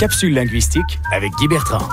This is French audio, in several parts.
capsule linguistique avec Guy Bertrand.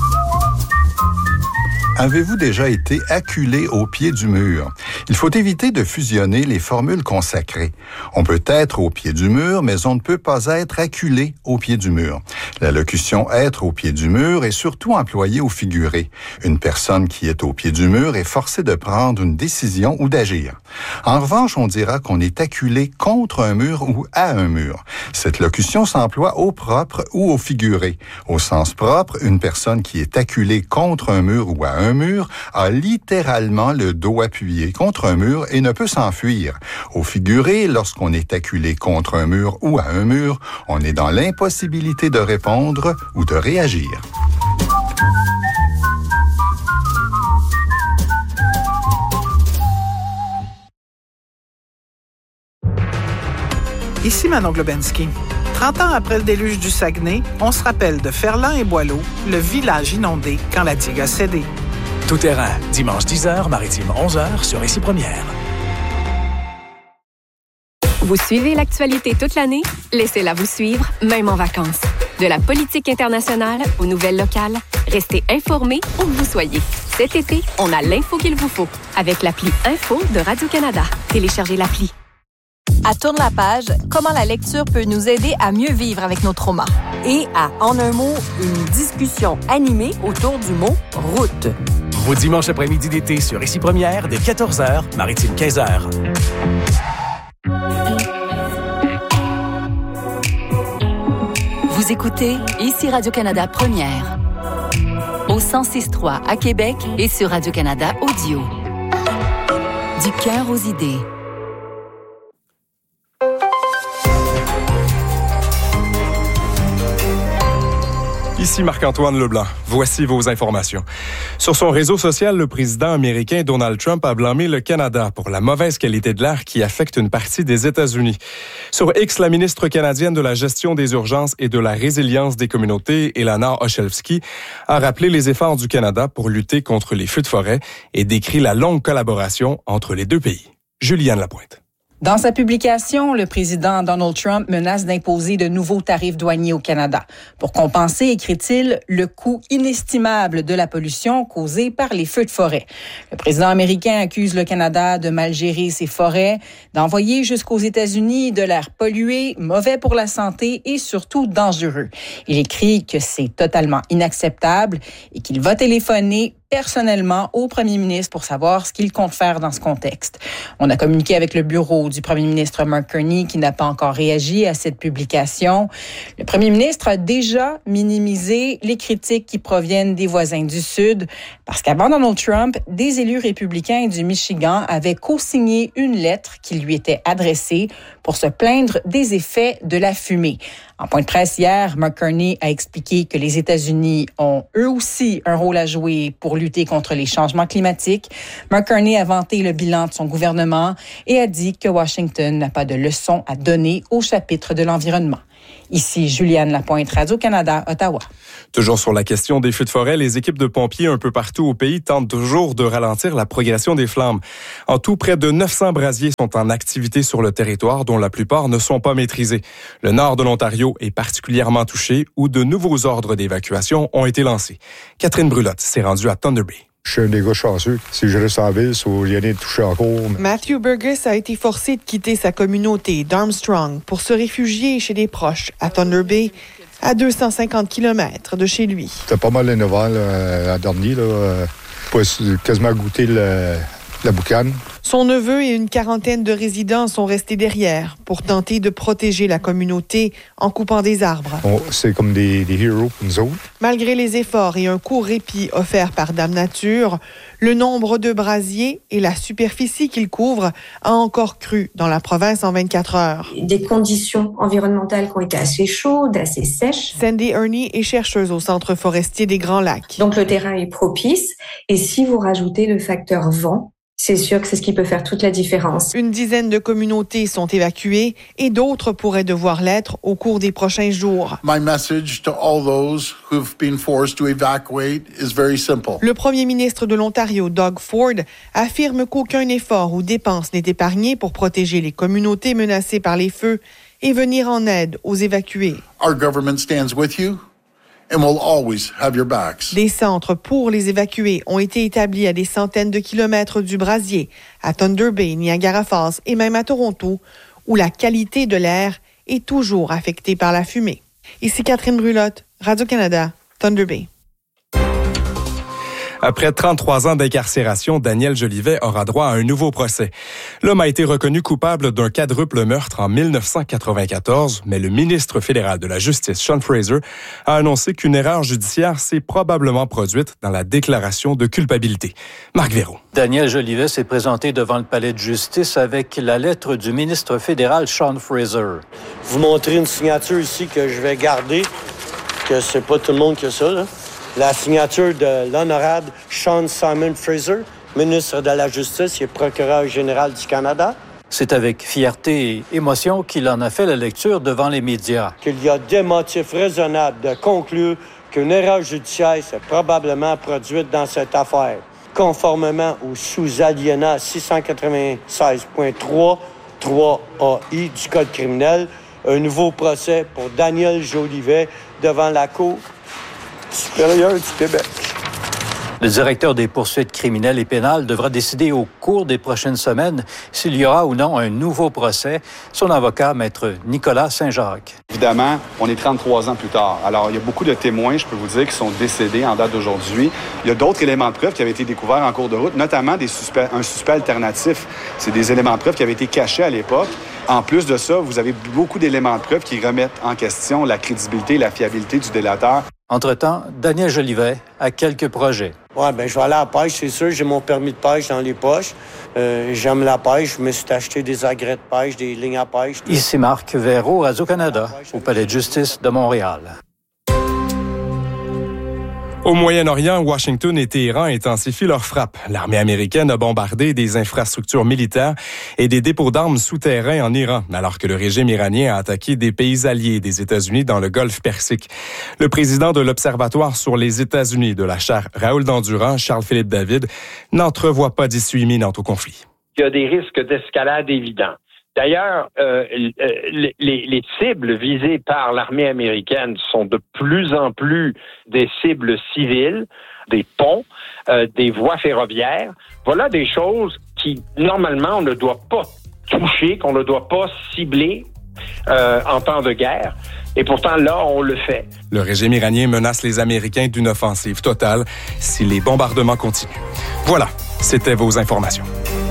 Avez-vous déjà été acculé au pied du mur? Il faut éviter de fusionner les formules consacrées. On peut être au pied du mur, mais on ne peut pas être acculé au pied du mur. La locution « être au pied du mur » est surtout employée au figuré. Une personne qui est au pied du mur est forcée de prendre une décision ou d'agir. En revanche, on dira qu'on est acculé contre un mur ou à un mur. Cette locution s'emploie au propre ou au figuré. Au sens propre, une personne qui est acculée contre un mur ou à un mur a littéralement le dos appuyé contre un mur et ne peut s'enfuir. Au figuré, lorsqu'on est acculé contre un mur ou à un mur, on est dans l'impossibilité de répondre ou de réagir. Ici Manon Globensky. 30 ans après le déluge du Saguenay, on se rappelle de Ferland et Boileau, le village inondé quand la digue a cédé. Tout terrain, dimanche 10h, maritime 11h sur Ici Première. Vous suivez l'actualité toute l'année? Laissez-la vous suivre, même en vacances. De la politique internationale aux nouvelles locales, restez informés où que vous soyez. Cet été, on a l'info qu'il vous faut avec l'appli Info de Radio-Canada. Téléchargez l'appli. À Tourne la page, comment la lecture peut nous aider à mieux vivre avec nos traumas. Et à En un mot, une discussion animée autour du mot « route ». Vos dimanches après-midi d'été sur Ici Première, dès 14h, maritime 15h. Vous écoutez Ici Radio-Canada Première. Au 106.3 à Québec et sur Radio-Canada Audio. Du cœur aux idées. Ici Marc-Antoine Leblanc. Voici vos informations. Sur son réseau social, le président américain Donald Trump a blâmé le Canada pour la mauvaise qualité de l'air qui affecte une partie des États-Unis. Sur X, la ministre canadienne de la gestion des urgences et de la résilience des communautés, Elana Oshelski, a rappelé les efforts du Canada pour lutter contre les feux de forêt et décrit la longue collaboration entre les deux pays. Juliane Lapointe. Dans sa publication, le président Donald Trump menace d'imposer de nouveaux tarifs douaniers au Canada pour compenser, écrit-il, le coût inestimable de la pollution causée par les feux de forêt. Le président américain accuse le Canada de mal gérer ses forêts, d'envoyer jusqu'aux États-Unis de l'air pollué, mauvais pour la santé et surtout dangereux. Il écrit que c'est totalement inacceptable et qu'il va téléphoner personnellement au premier ministre pour savoir ce qu'il compte faire dans ce contexte. On a communiqué avec le bureau du premier ministre Mark Carney qui n'a pas encore réagi à cette publication. Le premier ministre a déjà minimisé les critiques qui proviennent des voisins du Sud parce qu'avant Donald Trump, des élus républicains du Michigan avaient co-signé une lettre qui lui était adressée pour se plaindre des effets de la fumée. En point de presse hier, Mark Carney a expliqué que les États-Unis ont eux aussi un rôle à jouer pour lutter contre les changements climatiques. Mark Carney a vanté le bilan de son gouvernement et a dit que Washington n'a pas de leçons à donner au chapitre de l'environnement. Ici, Juliane Lapointe, Radio-Canada, Ottawa. Toujours sur la question des feux de forêt, les équipes de pompiers un peu partout au pays tentent toujours de ralentir la progression des flammes. En tout, près de 900 brasiers sont en activité sur le territoire, dont la plupart ne sont pas maîtrisés. Le nord de l'Ontario est particulièrement touché, où de nouveaux ordres d'évacuation ont été lancés. Catherine Brulotte s'est rendue à Thunder Bay. Je suis un des gars chanceux. Si je reste en ville, il y en a de toucher encore. Matthew Burgess a été forcé de quitter sa communauté d'Armstrong pour se réfugier chez des proches à Thunder Bay, à 250 km de chez lui. C'était pas mal l'énervant à dernier. Quasiment goûter la boucane. Son neveu et une quarantaine de résidents sont restés derrière pour tenter de protéger la communauté en coupant des arbres. C'est comme des héros pour nous autres. Malgré les efforts et un court répit offert par Dame Nature, le nombre de brasiers et la superficie qu'ils couvrent a encore cru dans la province en 24 heures. Des conditions environnementales qui ont été assez chaudes, assez sèches. Sandy Ernie est chercheuse au Centre forestier des Grands Lacs. Donc le terrain est propice et si vous rajoutez le facteur vent, c'est sûr que c'est ce qui peut faire toute la différence. Une dizaine de communautés sont évacuées et d'autres pourraient devoir l'être au cours des prochains jours. My message to all those who've been forced to evacuate is very simple. Le premier ministre de l'Ontario, Doug Ford, affirme qu'aucun effort ou dépense n'est épargné pour protéger les communautés menacées par les feux et venir en aide aux évacués. Our government stands with you. and will always have your backs. Des centres pour les évacuer ont été établis à des centaines de kilomètres du brasier, à Thunder Bay, Niagara Falls et même à Toronto, où la qualité de l'air est toujours affectée par la fumée. Ici Catherine Brulotte, Radio-Canada, Thunder Bay. Après 33 ans d'incarcération, Daniel Jolivet aura droit à un nouveau procès. L'homme a été reconnu coupable d'un quadruple meurtre en 1994, mais le ministre fédéral de la Justice, Sean Fraser, a annoncé qu'une erreur judiciaire s'est probablement produite dans la déclaration de culpabilité. Marc Véraud. Daniel Jolivet s'est présenté devant le palais de justice avec la lettre du ministre fédéral, Sean Fraser. Vous montrez une signature ici que je vais garder, que c'est pas tout le monde qui a ça, là. La signature de l'honorable Sean Simon Fraser, ministre de la Justice et procureur général du Canada. C'est avec fierté et émotion qu'il en a fait la lecture devant les médias. Qu'il y a des motifs raisonnables de conclure qu'une erreur judiciaire s'est probablement produite dans cette affaire. Conformément au sous-alinéa 696.3, 3AI du Code criminel, un nouveau procès pour Daniel Jolivet devant la Cour supérieure du Québec. Le directeur des poursuites criminelles et pénales devra décider au cours des prochaines semaines s'il y aura ou non un nouveau procès. Son avocat, maître Nicolas Saint-Jacques. Évidemment, on est 33 ans plus tard. Alors, il y a beaucoup de témoins, je peux vous dire, qui sont décédés en date d'aujourd'hui. Il y a d'autres éléments de preuve qui avaient été découverts en cours de route, notamment un suspect alternatif. C'est des éléments de preuve qui avaient été cachés à l'époque. En plus de ça, vous avez beaucoup d'éléments de preuve qui remettent en question la crédibilité et la fiabilité du délateur. Entre-temps, Daniel Jolivet a quelques projets. Ouais, je vais aller à la pêche, c'est sûr. J'ai mon permis de pêche dans les poches. J'aime la pêche. Je me suis acheté des agrès de pêche, des lignes à pêche. Ici Marc Véraud, Radio-Canada, au Palais de justice de Montréal. Au Moyen-Orient, Washington et Téhéran intensifient leurs frappes. L'armée américaine a bombardé des infrastructures militaires et des dépôts d'armes souterrains en Iran, alors que le régime iranien a attaqué des pays alliés des États-Unis dans le Golfe Persique. Le président de l'Observatoire sur les États-Unis de la chaire Raoul Dandurand, Charles-Philippe David, n'entrevoit pas d'issue imminente au conflit. Il y a des risques d'escalade évidents. D'ailleurs, les cibles visées par l'armée américaine sont de plus en plus des cibles civiles, des ponts, des voies ferroviaires. Voilà des choses qui, normalement, on ne doit pas toucher, qu'on ne doit pas cibler en temps de guerre. Et pourtant, là, on le fait. Le régime iranien menace les Américains d'une offensive totale si les bombardements continuent. Voilà, c'était vos informations.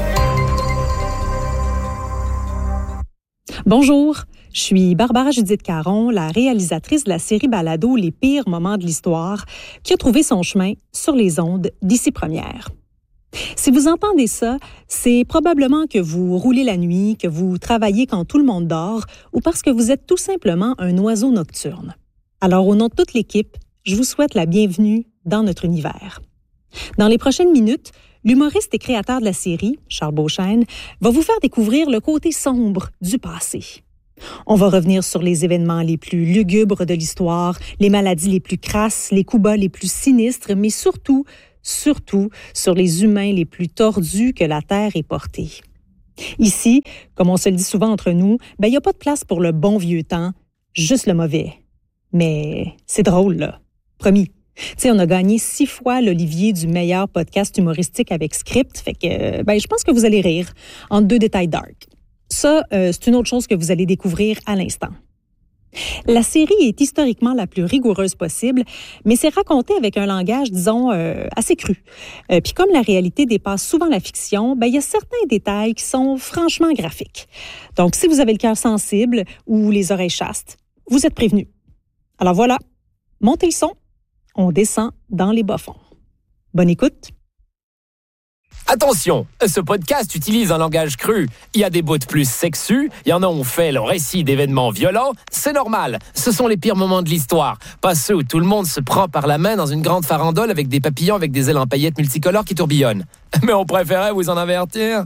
Bonjour, je suis Barbara Judith Caron, la réalisatrice de la série balado Les pires moments de l'histoire, qui a trouvé son chemin sur les ondes d'Ici Première. Si vous entendez ça, c'est probablement que vous roulez la nuit, que vous travaillez quand tout le monde dort, ou parce que vous êtes tout simplement un oiseau nocturne. Alors, au nom de toute l'équipe, je vous souhaite la bienvenue dans notre univers. Dans les prochaines minutes, l'humoriste et créateur de la série, Charles Beauchesne, va vous faire découvrir le côté sombre du passé. On va revenir sur les événements les plus lugubres de l'histoire, les maladies les plus crasses, les coups bas les plus sinistres, mais surtout sur les humains les plus tordus que la Terre ait portés. Ici, comme on se le dit souvent entre nous, il n'y a pas de place pour le bon vieux temps, juste le mauvais. Mais c'est drôle, là. Promis. Tu sais, on a gagné 6 fois l'Olivier du meilleur podcast humoristique avec script, fait que je pense que vous allez rire entre 2 détails dark. Ça, c'est une autre chose que vous allez découvrir à l'instant. La série est historiquement la plus rigoureuse possible, mais c'est raconté avec un langage, disons, assez cru. Puis comme la réalité dépasse souvent la fiction, il y a certains détails qui sont franchement graphiques. Donc, si vous avez le cœur sensible ou les oreilles chastes, vous êtes prévenus. Alors voilà, montez le son. On descend dans les bas-fonds. Bonne écoute. Attention, ce podcast utilise un langage cru. Il y a des bouts plus sexus, il y en a où on fait le récit d'événements violents. C'est normal, ce sont les pires moments de l'histoire. Pas ceux où tout le monde se prend par la main dans une grande farandole avec des papillons avec des ailes en paillettes multicolores qui tourbillonnent. Mais on préférait vous en avertir.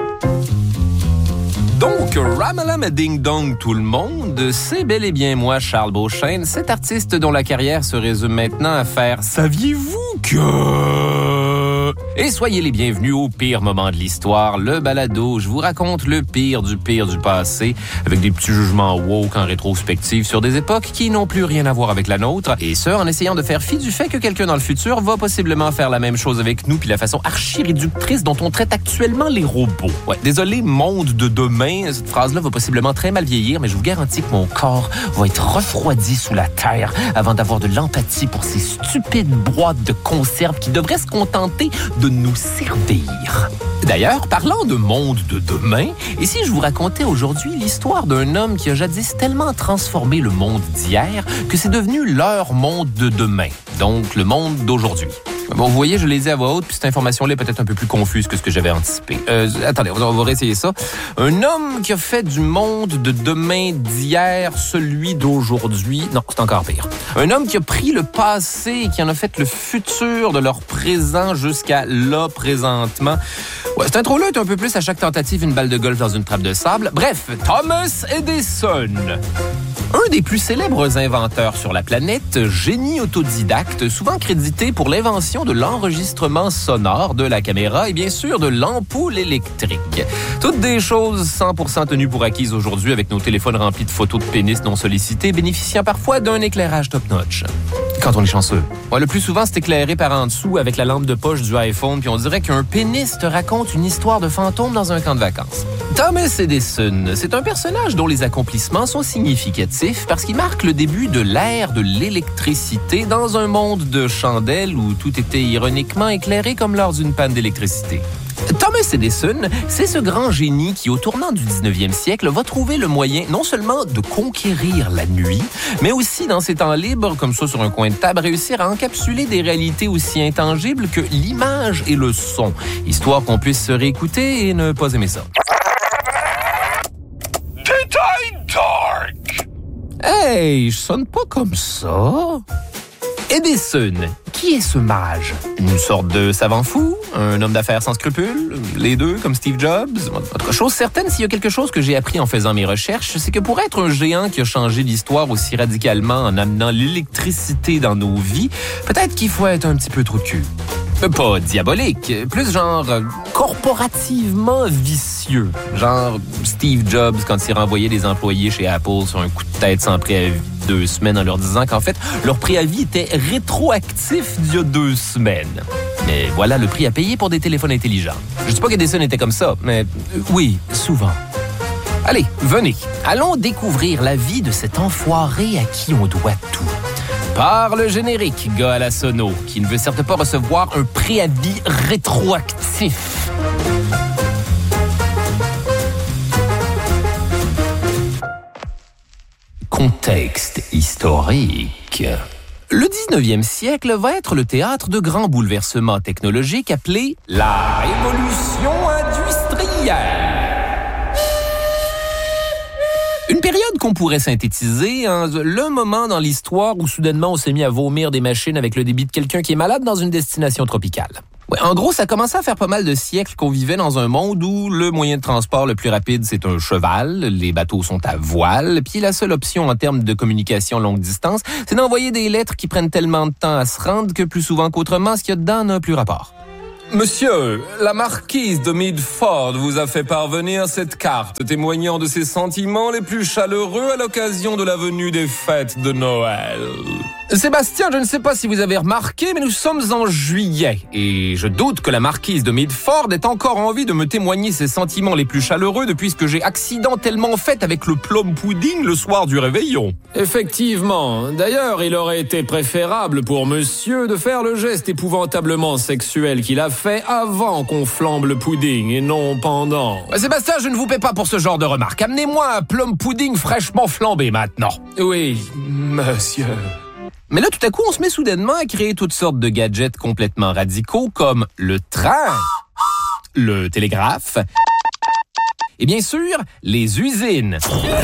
Donc, Ramalam Ding Dong tout le monde, c'est bel et bien moi, Charles Beauchesne, cet artiste dont la carrière se résume maintenant à faire « Saviez-vous que... » Et soyez les bienvenus au pire moment de l'histoire, le balado. Je vous raconte le pire du passé, avec des petits jugements woke en rétrospective sur des époques qui n'ont plus rien à voir avec la nôtre, et ce, en essayant de faire fi du fait que quelqu'un dans le futur va possiblement faire la même chose avec nous, puis la façon archi-réductrice dont on traite actuellement les robots. Ouais, désolé, monde de demain, cette phrase-là va possiblement très mal vieillir, mais je vous garantis que mon corps va être refroidi sous la terre avant d'avoir de l'empathie pour ces stupides boîtes de conserve qui devraient se contenter de nous servir. D'ailleurs, parlant de monde de demain, et si je vous racontais aujourd'hui l'histoire d'un homme qui a jadis tellement transformé le monde d'hier que c'est devenu leur monde de demain, donc le monde d'aujourd'hui. Bon, vous voyez, je l'ai dit à voix haute, puis cette information-là est peut-être un peu plus confuse que ce que j'avais anticipé. Attendez, on va réessayer ça. Un homme qui a fait du monde de demain d'hier celui d'aujourd'hui. Non, c'est encore pire. Un homme qui a pris le passé et qui en a fait le futur de leur présent jusqu'à là, présentement. Ouais, cette intro-là est un peu plus à chaque tentative une balle de golf dans une trappe de sable. Bref, Thomas Edison. Un des plus célèbres inventeurs sur la planète, génie autodidacte, souvent crédité pour l'invention de l'enregistrement sonore, de la caméra et bien sûr de l'ampoule électrique. Toutes des choses 100% tenues pour acquises aujourd'hui avec nos téléphones remplis de photos de pénis non sollicités, bénéficiant parfois d'un éclairage top-notch. Quand on est chanceux. Ouais, le plus souvent, c'est éclairé par en dessous avec la lampe de poche du iPhone, puis on dirait qu'un pénis te raconte une histoire de fantôme dans un camp de vacances. Thomas Edison, c'est un personnage dont les accomplissements sont significatifs parce qu'il marque le début de l'ère de l'électricité dans un monde de chandelles où tout était ironiquement éclairé comme lors d'une panne d'électricité. Thomas Edison, c'est ce grand génie qui, au tournant du 19e siècle, va trouver le moyen non seulement de conquérir la nuit, mais aussi, dans ses temps libres, comme ça sur un coin de table, réussir à encapsuler des réalités aussi intangibles que l'image et le son, histoire qu'on puisse se réécouter et ne pas aimer ça. Did I dark? Hey, je sonne pas comme ça. Edison, qui est ce mage? Une sorte de savant fou? Un homme d'affaires sans scrupules? Les deux, comme Steve Jobs? Autre chose certaine, s'il y a quelque chose que j'ai appris en faisant mes recherches, c'est que pour être un géant qui a changé l'histoire aussi radicalement en amenant l'électricité dans nos vies, peut-être qu'il faut être un petit peu trop de cul. Pas diabolique, plus genre corporativement vicieux. Genre Steve Jobs quand il renvoyait des employés chez Apple sur un coup de tête sans préavis 2 semaines en leur disant qu'en fait, leur préavis était rétroactif d'il y a 2 semaines. Mais voilà le prix à payer pour des téléphones intelligents. Je dis pas qu'Edison était comme ça, mais oui, souvent. Allez, venez, allons découvrir la vie de cet enfoiré à qui on doit tout. Par le générique, gars à la sono, qui ne veut certes pas recevoir un préavis rétroactif. Contexte historique. Le 19e siècle va être le théâtre de grands bouleversements technologiques appelés la révolution industrielle. Une période qu'on pourrait synthétiser en le moment dans l'histoire où soudainement on s'est mis à vomir des machines avec le débit de quelqu'un qui est malade dans une destination tropicale. Ouais, en gros, ça commençait à faire pas mal de siècles qu'on vivait dans un monde où le moyen de transport le plus rapide, c'est un cheval, les bateaux sont à voile, puis la seule option en termes de communication longue distance, c'est d'envoyer des lettres qui prennent tellement de temps à se rendre que plus souvent qu'autrement, ce qu'il y a dedans n'a plus rapport. Monsieur, la marquise de Midford vous a fait parvenir cette carte témoignant de ses sentiments les plus chaleureux à l'occasion de la venue des fêtes de Noël. Sébastien, je ne sais pas si vous avez remarqué, mais nous sommes en juillet et je doute que la marquise de Midford ait encore envie de me témoigner ses sentiments les plus chaleureux depuis ce que j'ai accidentellement fait avec le plum pudding le soir du réveillon. Effectivement. D'ailleurs, il aurait été préférable pour monsieur de faire le geste épouvantablement sexuel qu'il a fait avant qu'on flambe le pudding et non pendant. Sébastien, je ne vous paie pas pour ce genre de remarques. Amenez-moi un plum pudding fraîchement flambé maintenant. Oui, monsieur. Mais là, tout à coup, on se met soudainement à créer toutes sortes de gadgets complètement radicaux comme le train, le télégraphe et bien sûr, les usines.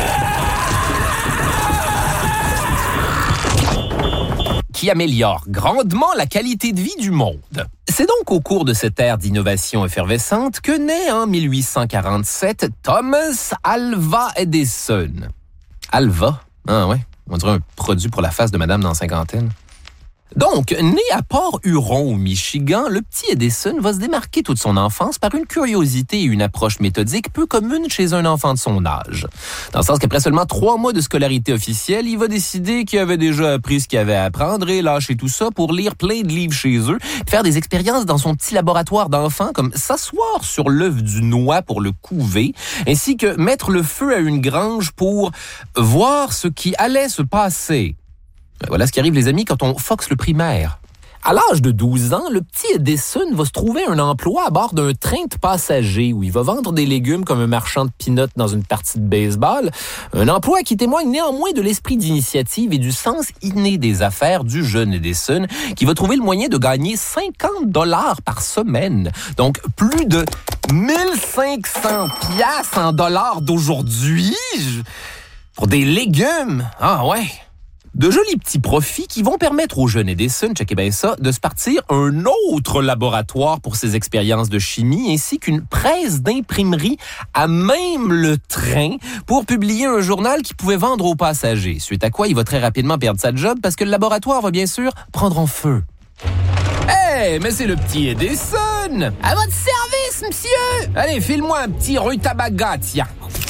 Qui améliore grandement la qualité de vie du monde. C'est donc au cours de cette ère d'innovation effervescente que naît en 1847 Thomas Alva Edison. Alva? Ah ouais, on dirait un produit pour la face de madame dans la cinquantaine. Donc, né à Port-Huron, au Michigan, le petit Edison va se démarquer toute son enfance par une curiosité et une approche méthodique peu commune chez un enfant de son âge. Dans le sens qu'après seulement 3 mois de scolarité officielle, il va décider qu'il avait déjà appris ce qu'il avait à apprendre et lâcher tout ça pour lire plein de livres chez eux, faire des expériences dans son petit laboratoire d'enfant, comme s'asseoir sur l'œuf du noix pour le couver, ainsi que mettre le feu à une grange pour voir ce qui allait se passer. Voilà ce qui arrive, les amis, quand on foxe le primaire. À l'âge de 12 ans, le petit Edison va se trouver un emploi à bord d'un train de passagers où il va vendre des légumes comme un marchand de peanuts dans une partie de baseball. Un emploi qui témoigne néanmoins de l'esprit d'initiative et du sens inné des affaires du jeune Edison, qui va trouver le moyen de gagner $50 par semaine. Donc, plus de 1500 piastres en dollars d'aujourd'hui pour des légumes. Ah ouais! De jolis petits profits qui vont permettre au jeune Edison, checkez bien ça, de se partir un autre laboratoire pour ses expériences de chimie, ainsi qu'une presse d'imprimerie à même le train pour publier un journal qu'il pouvait vendre aux passagers. Suite à quoi, il va très rapidement perdre sa job parce que le laboratoire va bien sûr prendre en feu. Hey, mais c'est le petit Edison! À votre service, monsieur! Allez, file-moi un petit rutabaga, tiens.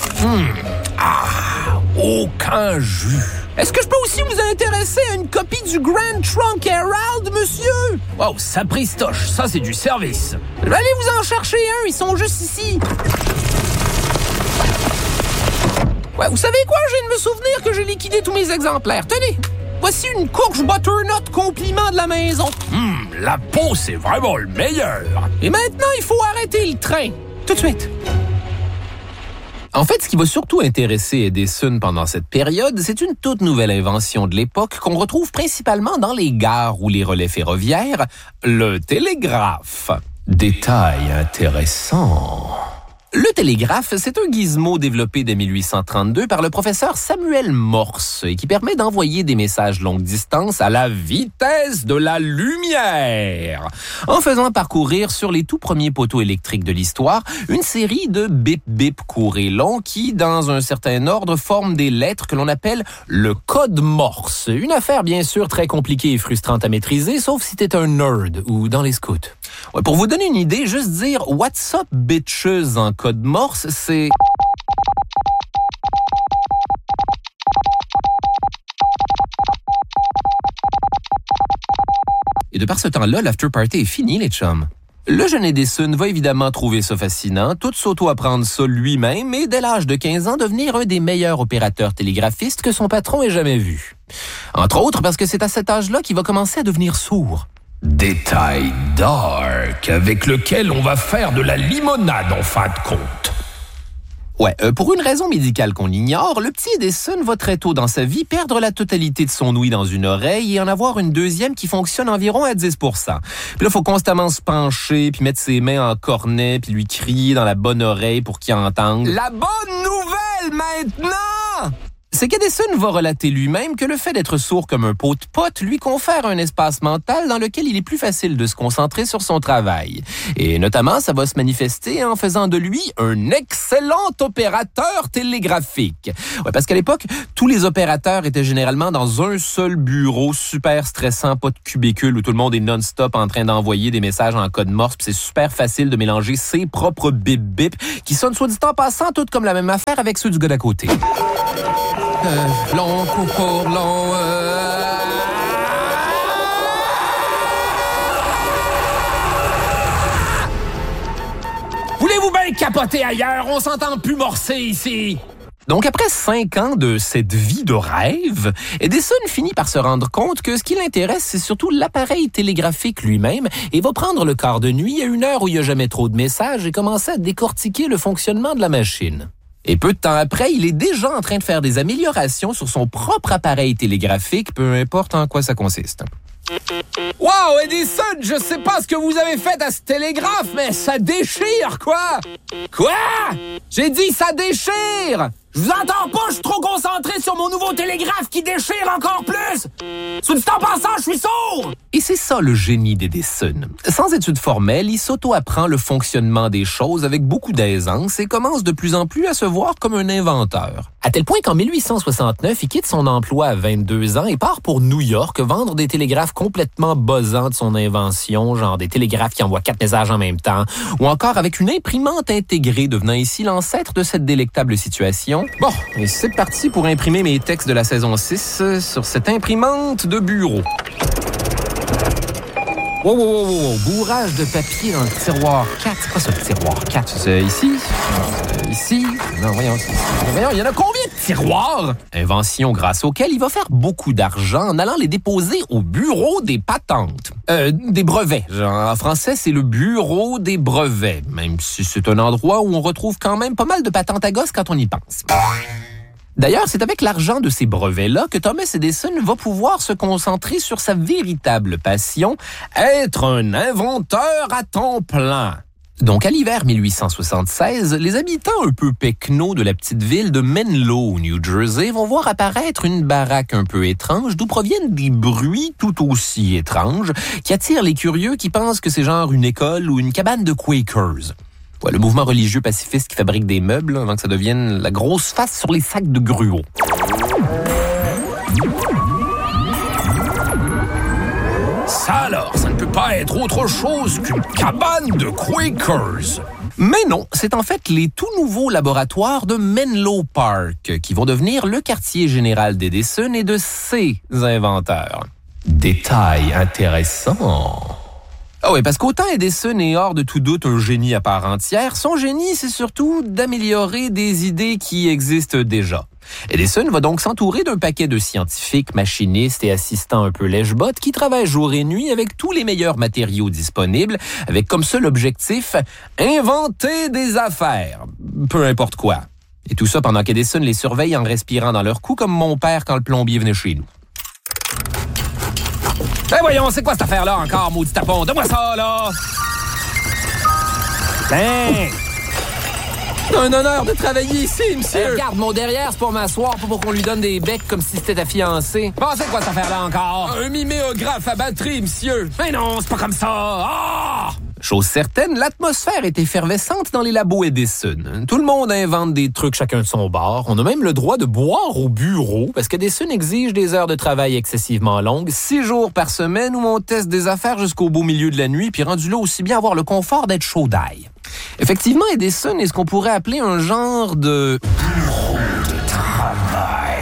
Aucun jus. Est-ce que je peux aussi vous intéresser à une copie du Grand Trunk Herald, monsieur? Oh, ça pristoche, ça c'est du service. Je vais aller vous en chercher un, ils sont juste ici. Ouais, vous savez quoi? Je viens de me souvenir que j'ai liquidé tous mes exemplaires. Tenez, voici une courge butternut compliment de la maison. La peau, c'est vraiment le meilleur. Et maintenant, il faut arrêter le train. Tout de suite. En fait, ce qui va surtout intéresser Edison pendant cette période, c'est une toute nouvelle invention de l'époque qu'on retrouve principalement dans les gares ou les relais ferroviaires, le télégraphe. Détail intéressant. Le télégraphe, c'est un gizmo développé dès 1832 par le professeur Samuel Morse et qui permet d'envoyer des messages longue distance à la vitesse de la lumière, en faisant parcourir sur les tout premiers poteaux électriques de l'histoire une série de bip-bip courts et longs qui, dans un certain ordre, forment des lettres que l'on appelle le code Morse. Une affaire bien sûr très compliquée et frustrante à maîtriser, sauf si t'es un nerd ou dans les scouts. Ouais, pour vous donner une idée, juste dire « What's up, bitches » en code Morse, c'est... Et de par ce temps-là, l'after-party est fini, les chums. Le jeune Edison va évidemment trouver ça fascinant, tout s'auto-apprendre ça lui-même et dès l'âge de 15 ans devenir un des meilleurs opérateurs télégraphistes que son patron ait jamais vu. Entre autres parce que c'est à cet âge-là qu'il va commencer à devenir sourd. Détail dark avec lequel on va faire de la limonade en fin de compte. Ouais, pour une raison médicale qu'on ignore, le petit Edison va très tôt dans sa vie perdre la totalité de son ouïe dans une oreille et en avoir une deuxième qui fonctionne environ à 10%. Puis là, il faut constamment se pencher, puis mettre ses mains en cornet, puis lui crier dans la bonne oreille pour qu'il entende. La bonne nouvelle maintenant! C'est qu'Edison va relater lui-même que le fait d'être sourd comme un pot de pote lui confère un espace mental dans lequel il est plus facile de se concentrer sur son travail. Et notamment, ça va se manifester en faisant de lui un excellent opérateur télégraphique. Ouais, parce qu'à l'époque, tous les opérateurs étaient généralement dans un seul bureau super stressant, pas de cubicule où tout le monde est non-stop en train d'envoyer des messages en code Morse. Puis c'est super facile de mélanger ses propres bip-bip qui sonnent soit dit en passant toutes comme la même affaire avec ceux du gars d'à côté. Long, court, long, Voulez-vous bien capoter ailleurs? On s'entend plus morcer ici. Donc, après 5 ans de cette vie de rêve, Edison finit par se rendre compte que ce qui l'intéresse, c'est surtout l'appareil télégraphique lui-même et va prendre le quart de nuit à une heure où il n'y a jamais trop de messages et commencer à décortiquer le fonctionnement de la machine. Et peu de temps après, il est déjà en train de faire des améliorations sur son propre appareil télégraphique, peu importe en quoi ça consiste. Wow, Edison, je sais pas ce que vous avez fait à ce télégraphe, mais ça déchire, quoi? Quoi? J'ai dit ça déchire! Je vous entends pas, je suis trop concentré sur mon nouveau télégraphe qui déchire encore plus! Soit dit en passant, je suis sourd! Et c'est ça le génie d'Edison. Sans études formelles, il s'auto-apprend le fonctionnement des choses avec beaucoup d'aisance et commence de plus en plus à se voir comme un inventeur. À tel point qu'en 1869, il quitte son emploi à 22 ans et part pour New York vendre des télégraphes complètement buzzants de son invention, genre des télégraphes qui envoient 4 messages en même temps, ou encore avec une imprimante intégrée devenant ici l'ancêtre de cette délectable situation. Bon, et c'est parti pour imprimer mes textes de la saison 6 sur cette imprimante de bureau. Wow. Bourrage de papier dans le tiroir 4. C'est pas ça, le tiroir 4. C'est ici. Ici. Non, voyons, il y en a combien de tiroirs? Invention grâce auquel il va faire beaucoup d'argent en allant les déposer au bureau des patentes. Des brevets. Genre, en français, c'est le bureau des brevets. Même si c'est un endroit où on retrouve quand même pas mal de patentes à gosse quand on y pense. D'ailleurs, c'est avec l'argent de ces brevets-là que Thomas Edison va pouvoir se concentrer sur sa véritable passion, être un inventeur à temps plein. Donc, à l'hiver 1876, les habitants un peu pecnos de la petite ville de Menlo, au New Jersey, vont voir apparaître une baraque un peu étrange d'où proviennent des bruits tout aussi étranges qui attirent les curieux qui pensent que c'est genre une école ou une cabane de Quakers. Ouais, le mouvement religieux pacifiste qui fabrique des meubles avant que ça devienne la grosse face sur les sacs de gruau. Ça alors, ça ne peut pas être autre chose qu'une cabane de Quakers. Mais non, c'est en fait les tout nouveaux laboratoires de Menlo Park qui vont devenir le quartier général d'Edison et de ses inventeurs. Détail intéressant. Ah oui, parce qu'autant Edison est hors de tout doute un génie à part entière, son génie, c'est surtout d'améliorer des idées qui existent déjà. Edison va donc s'entourer d'un paquet de scientifiques, machinistes et assistants un peu lèche-bottes qui travaillent jour et nuit avec tous les meilleurs matériaux disponibles, avec comme seul objectif, inventer des affaires. Peu importe quoi. Et tout ça pendant qu'Edison les surveille en respirant dans leur cou comme mon père quand le plombier venait chez nous. Ben voyons, c'est quoi cette affaire-là encore, maudit tapon? Donne-moi ça, là! Ben! Un honneur de travailler ici, monsieur! Regarde, mon derrière, c'est pour m'asseoir, pas pour qu'on lui donne des becs comme si c'était ta fiancée. Bon, c'est quoi cette affaire-là encore? Un miméographe à batterie, monsieur! Ben non, c'est pas comme ça! Ah! Chose certaine, l'atmosphère est effervescente dans les labos Edison. Tout le monde invente des trucs chacun de son bord. On a même le droit de boire au bureau parce qu'Edison exige des heures de travail excessivement longues, 6 jours par semaine où on teste des affaires jusqu'au beau milieu de la nuit, puis rendu là aussi bien avoir le confort d'être chaud d'ail. Effectivement, Edison est ce qu'on pourrait appeler un genre de bureau de travail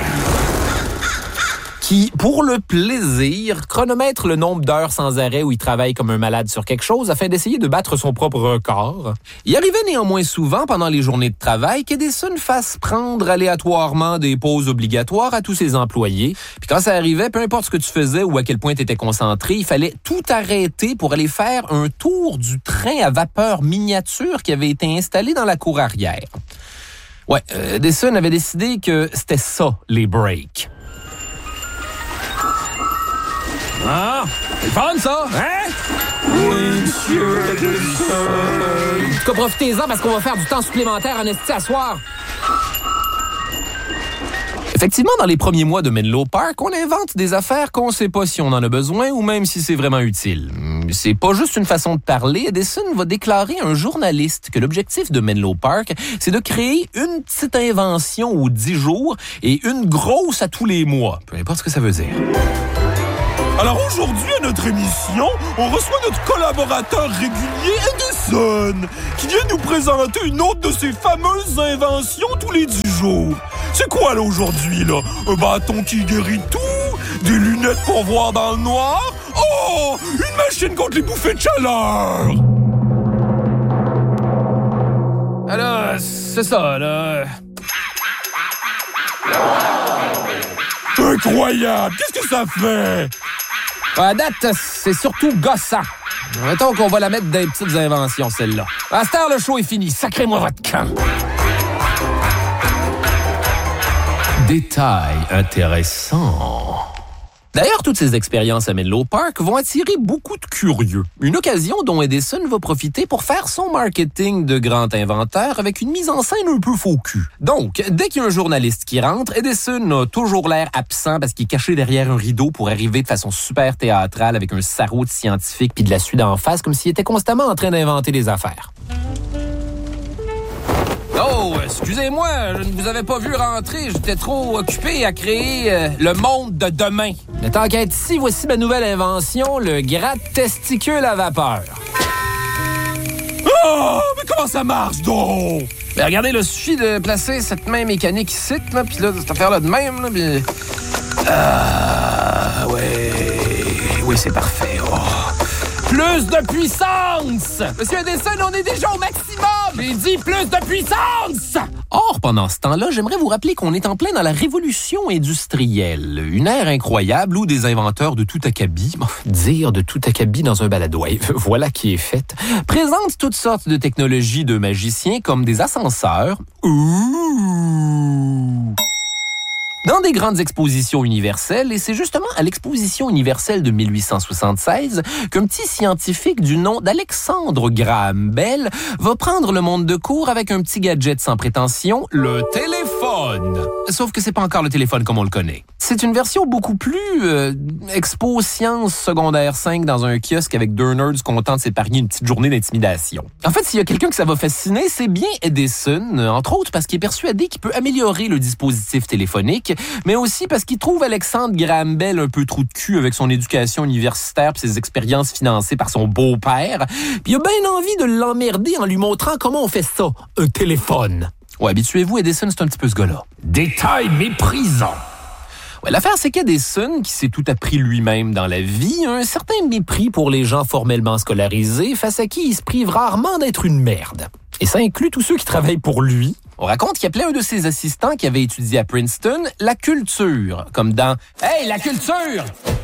qui, pour le plaisir, chronomètre le nombre d'heures sans arrêt où il travaille comme un malade sur quelque chose afin d'essayer de battre son propre record. Il arrivait néanmoins souvent pendant les journées de travail qu'Edison fasse prendre aléatoirement des pauses obligatoires à tous ses employés. Puis quand ça arrivait, peu importe ce que tu faisais ou à quel point tu étais concentré, il fallait tout arrêter pour aller faire un tour du train à vapeur miniature qui avait été installé dans la cour arrière. Ouais, Edison avait décidé que c'était ça, les breaks. Ah, c'est fun, ça, hein? Monsieur Edison. En tout cas, profitez-en parce qu'on va faire du temps supplémentaire en esti à soir. Effectivement, dans les premiers mois de Menlo Park, on invente des affaires qu'on sait pas si on en a besoin ou même si c'est vraiment utile. C'est pas juste une façon de parler. Edison va déclarer à un journaliste que l'objectif de Menlo Park, c'est de créer une petite invention aux 10 jours et une grosse à tous les mois. Peu importe ce que ça veut dire. Alors aujourd'hui, à notre émission, on reçoit notre collaborateur régulier, Edison, qui vient nous présenter une autre de ses fameuses inventions tous les 10 jours. C'est quoi, là, aujourd'hui, là? Un bâton qui guérit tout? Des lunettes pour voir dans le noir? Oh! Une machine contre les bouffées de chaleur! Alors, c'est ça, là... Incroyable! Qu'est-ce que ça fait? À date, c'est surtout gossant. Mettons qu'on va la mettre dans les petites inventions, celle-là. À cette heure, le show est fini. Sacrez-moi votre camp. Détail intéressant. D'ailleurs, toutes ces expériences à Menlo Park vont attirer beaucoup de curieux. Une occasion dont Edison va profiter pour faire son marketing de grand inventeur avec une mise en scène un peu faux cul. Donc, dès qu'il y a un journaliste qui rentre, Edison a toujours l'air absent parce qu'il est caché derrière un rideau pour arriver de façon super théâtrale avec un sarrau de scientifique puis de la suie d'en face comme s'il était constamment en train d'inventer des affaires. Oh, excusez-moi, je ne vous avais pas vu rentrer. J'étais trop occupé à créer le monde de demain. Mais tant qu'à être ici, voici ma nouvelle invention, le gratte-testicule à vapeur. Oh, mais comment ça marche donc? Ben, regardez, il suffit de placer cette main mécanique ici, là, puis là, cette affaire-là de même, là, puis... Oui, c'est parfait. Oh. Plus de puissance! Monsieur Edison, on est déjà au maximum! J'ai dit plus de puissance! Or, pendant ce temps-là, j'aimerais vous rappeler qu'on est en plein dans la révolution industrielle. Une ère incroyable où des inventeurs de tout acabit, dire de tout acabit dans un balado, voilà qui est fait, présentent toutes sortes de technologies de magiciens comme des ascenseurs. Dans des grandes expositions universelles, et c'est justement à l'exposition universelle de 1876 qu'un petit scientifique du nom d'Alexandre Graham Bell va prendre le monde de court avec un petit gadget sans prétention, le téléphone. Sauf que c'est pas encore le téléphone comme on le connaît. C'est une version beaucoup plus expo sciences secondaire 5 dans un kiosque avec deux nerds contents de s'épargner une petite journée d'intimidation. En fait, s'il y a quelqu'un que ça va fasciner, c'est bien Edison, entre autres parce qu'il est persuadé qu'il peut améliorer le dispositif téléphonique, mais aussi parce qu'il trouve Alexandre Graham Bell un peu trou de cul avec son éducation universitaire et ses expériences financées par son beau-père. Puis il a bien envie de l'emmerder en lui montrant comment on fait ça, un téléphone. Ouais, habituez-vous, Edison, c'est un petit peu ce gars-là. Détail méprisant. Ouais, l'affaire, c'est qu'Edison, qui s'est tout appris lui-même dans la vie, a un certain mépris pour les gens formellement scolarisés, face à qui il se prive rarement d'être une merde. Et ça inclut tous ceux qui travaillent pour lui. On raconte qu'il appelait un de ses assistants qui avait étudié à Princeton la culture, comme dans « Hey, la culture!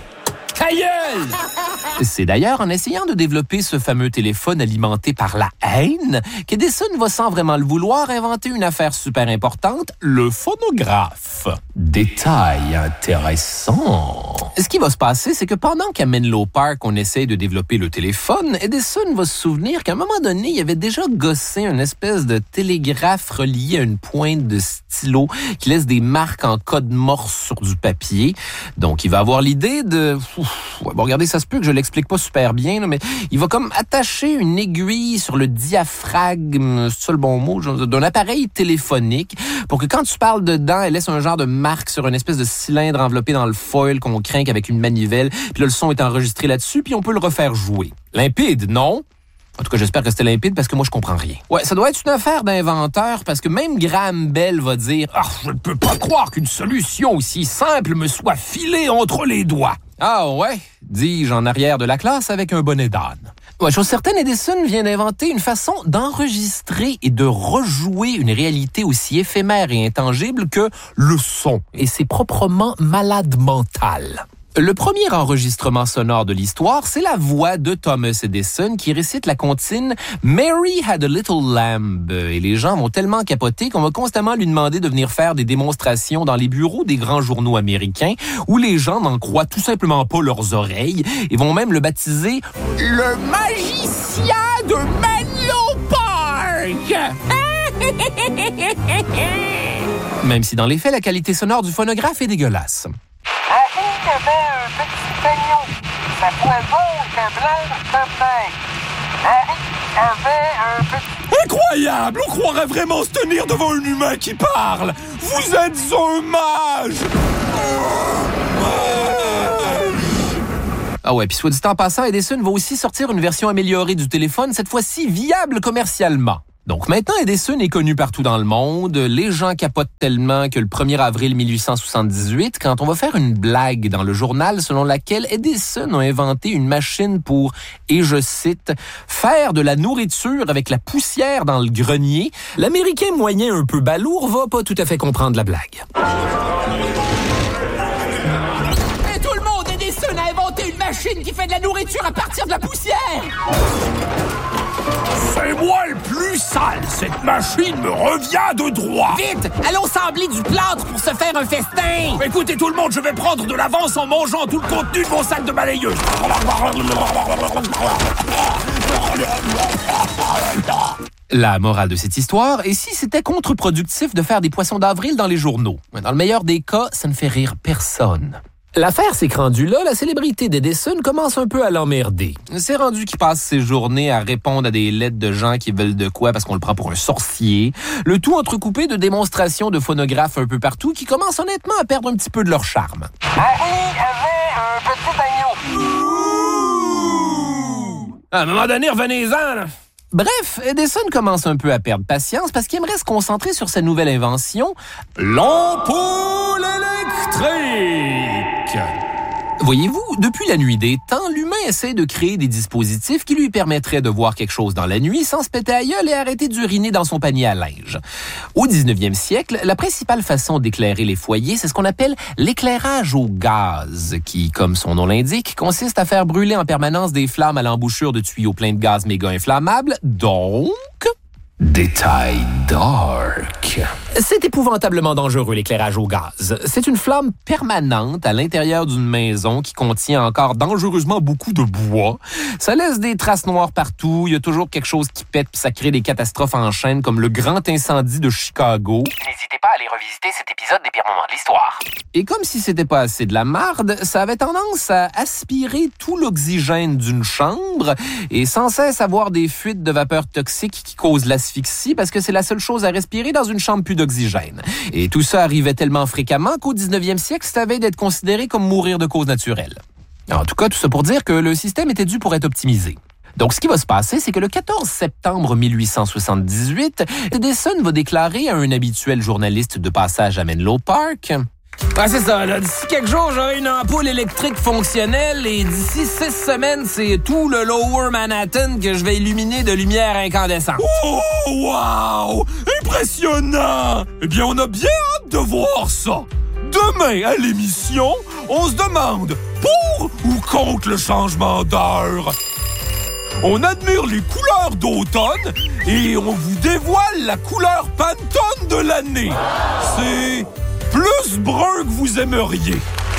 Ta gueule! » C'est d'ailleurs en essayant de développer ce fameux téléphone alimenté par la haine qu'Edison va, sans vraiment le vouloir, inventer une affaire super importante, le phonographe. Détail intéressant. Ce qui va se passer, c'est que pendant qu'à Menlo Park, on essaye de développer le téléphone, Edison va se souvenir qu'à un moment donné, il avait déjà gossé une espèce de télégraphe relié à une pointe de stylo qui laisse des marques en code morse sur du papier. Donc, il va avoir l'idée de... regardez, ça se peut que je l'explique pas super bien, là, mais il va comme attacher une aiguille sur le diaphragme, c'est ça le bon mot, d'un appareil téléphonique pour que quand tu parles dedans, elle laisse un genre de marque sur une espèce de cylindre enveloppé dans le foil qu'on craint avec une manivelle, puis là, le son est enregistré là-dessus, puis on peut le refaire jouer. Limpide, non? En tout cas, j'espère que c'était limpide parce que moi, je comprends rien. Ouais, ça doit être une affaire d'inventeur parce que même Graham Bell va dire « Ah, je ne peux pas croire qu'une solution aussi simple me soit filée entre les doigts. » Ah ouais, dis-je en arrière de la classe avec un bonnet d'âne. Ouais, chose certaine, Edison vient d'inventer une façon d'enregistrer et de rejouer une réalité aussi éphémère et intangible que le son. Et c'est proprement malade mental. Le premier enregistrement sonore de l'histoire, c'est la voix de Thomas Edison qui récite la comptine « Mary had a little lamb ». Et les gens vont tellement capoter qu'on va constamment lui demander de venir faire des démonstrations dans les bureaux des grands journaux américains où les gens n'en croient tout simplement pas leurs oreilles et vont même le baptiser « le magicien de Menlo Park ». Même si dans les faits, la qualité sonore du phonographe est dégueulasse. Harry avait un petit peignot. Sa poison était blanche comme neige. Harry avait un petit... Incroyable! On croirait vraiment se tenir devant un humain qui parle! Vous êtes un mage! Ah ouais, puis soit dit en passant, Edison va aussi sortir une version améliorée du téléphone, cette fois-ci viable commercialement. Donc maintenant, Edison est connu partout dans le monde. Les gens capotent tellement que le 1er avril 1878, quand on va faire une blague dans le journal selon laquelle Edison a inventé une machine pour, et je cite, « faire de la nourriture avec la poussière dans le grenier », l'Américain moyen un peu balourd va pas tout à fait comprendre la blague. Et tout le monde, Edison a inventé une machine qui fait de la nourriture à partir de la poussière! C'est moi le plus sale. Cette machine me revient de droit. Vite, allons sembler du plâtre pour se faire un festin. Écoutez tout le monde, je vais prendre de l'avance en mangeant tout le contenu de mon sac de balayeuse. La morale de cette histoire est si c'était contre-productif de faire des poissons d'avril dans les journaux. Dans le meilleur des cas, ça ne fait rire personne. L'affaire s'est rendue là, la célébrité d'Edison commence un peu à l'emmerder. C'est rendu qu'il passe ses journées à répondre à des lettres de gens qui veulent de quoi parce qu'on le prend pour un sorcier. Le tout entrecoupé de démonstrations de phonographes un peu partout qui commencent honnêtement à perdre un petit peu de leur charme. Harry avait un petit agneau. À un moment donné, revenez-en, là. Bref, Edison commence un peu à perdre patience parce qu'il aimerait se concentrer sur sa nouvelle invention, l'ampoule électrique. Voyez-vous, depuis la nuit des temps, l'humain essaie de créer des dispositifs qui lui permettraient de voir quelque chose dans la nuit sans se péter à gueule et arrêter d'uriner dans son panier à linge. Au 19e siècle, la principale façon d'éclairer les foyers, c'est ce qu'on appelle l'éclairage au gaz, qui, comme son nom l'indique, consiste à faire brûler en permanence des flammes à l'embouchure de tuyaux pleins de gaz méga inflammables, donc... Détail dark. C'est épouvantablement dangereux, l'éclairage au gaz. C'est une flamme permanente à l'intérieur d'une maison qui contient encore dangereusement beaucoup de bois. Ça laisse des traces noires partout. Il y a toujours quelque chose qui pète puis ça crée des catastrophes en chaîne comme le grand incendie de Chicago. N'hésitez pas à aller revisiter cet épisode des pires moments de l'histoire. Et comme si c'était pas assez de la marde, ça avait tendance à aspirer tout l'oxygène d'une chambre et sans cesse avoir des fuites de vapeur toxiques qui causent l'asphyxie parce que c'est la seule chose à respirer dans une chambre plus d'oxygène. Et tout ça arrivait tellement fréquemment qu'au 19e siècle, ça avait d'être considéré comme mourir de cause naturelle. En tout cas, tout ça pour dire que le système était dû pour être optimisé. Donc, ce qui va se passer, c'est que le 14 septembre 1878, Edison va déclarer à un habituel journaliste de passage à Menlo Park... Ah, c'est ça, là. D'ici quelques jours, j'aurai une ampoule électrique fonctionnelle et d'ici 6 semaines, c'est tout le Lower Manhattan que je vais illuminer de lumière incandescente. Oh, wow! Impressionnant! Eh bien, on a bien hâte de voir ça. Demain, à l'émission, on se demande pour ou contre le changement d'heure. On admire les couleurs d'automne et on vous dévoile la couleur Pantone de l'année. C'est... plus brun que vous aimeriez.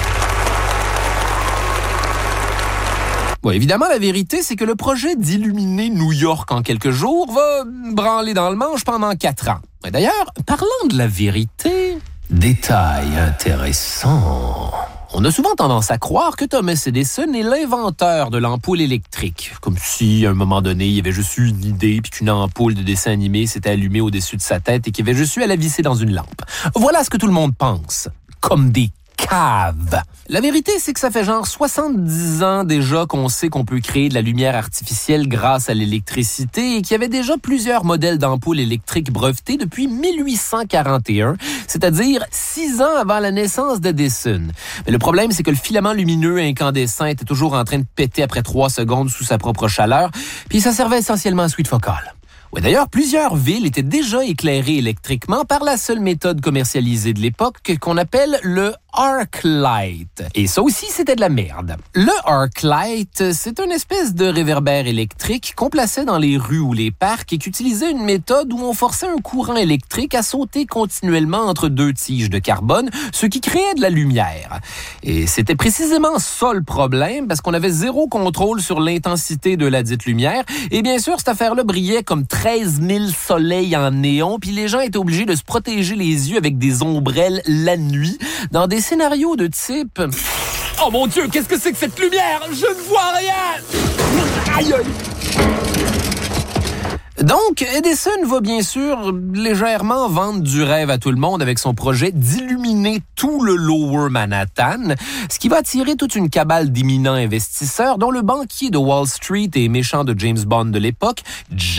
Bon, évidemment, la vérité, c'est que le projet d'illuminer New York en quelques jours va branler dans le manche pendant 4 ans. Et d'ailleurs, parlant de la vérité... Détail intéressant... On a souvent tendance à croire que Thomas Edison est l'inventeur de l'ampoule électrique. Comme si, à un moment donné, il avait juste eu une idée puis qu'une ampoule de dessin animé s'était allumée au-dessus de sa tête et qu'il avait juste eu à la visser dans une lampe. Voilà ce que tout le monde pense. Comme des caves. La vérité, c'est que ça fait genre 70 ans déjà qu'on sait qu'on peut créer de la lumière artificielle grâce à l'électricité et qu'il y avait déjà plusieurs modèles d'ampoules électriques brevetés depuis 1841, c'est-à-dire 6 ans avant la naissance d'Edison. Mais le problème, c'est que le filament lumineux incandescent était toujours en train de péter après 3 secondes sous sa propre chaleur, puis ça servait essentiellement à suite focale. Ouais, d'ailleurs, plusieurs villes étaient déjà éclairées électriquement par la seule méthode commercialisée de l'époque qu'on appelle le arc light. Et ça aussi, c'était de la merde. Le arc light, c'est une espèce de réverbère électrique qu'on plaçait dans les rues ou les parcs et qui utilisait une méthode où on forçait un courant électrique à sauter continuellement entre 2 tiges de carbone, ce qui créait de la lumière. Et c'était précisément ça le problème, parce qu'on avait 0 contrôle sur l'intensité de la dite lumière. Et bien sûr, cette affaire-là brillait comme 13 000 soleils en néon, puis les gens étaient obligés de se protéger les yeux avec des ombrelles la nuit, dans des scénarios de type... Oh mon Dieu, qu'est-ce que c'est que cette lumière? Je ne vois rien! Aïe, aïe! Donc, Edison va bien sûr légèrement vendre du rêve à tout le monde avec son projet d'illuminer tout le Lower Manhattan, ce qui va attirer toute une cabale d'éminents investisseurs, dont le banquier de Wall Street et méchant de James Bond de l'époque,